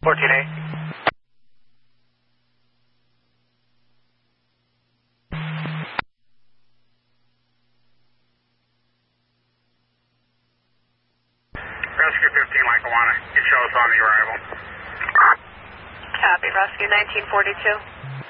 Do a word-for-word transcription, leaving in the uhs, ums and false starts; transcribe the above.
fourteen A. Rescue fifteen, Lackawanna. You show us on the arrival. Copy, Rescue nineteen forty-two.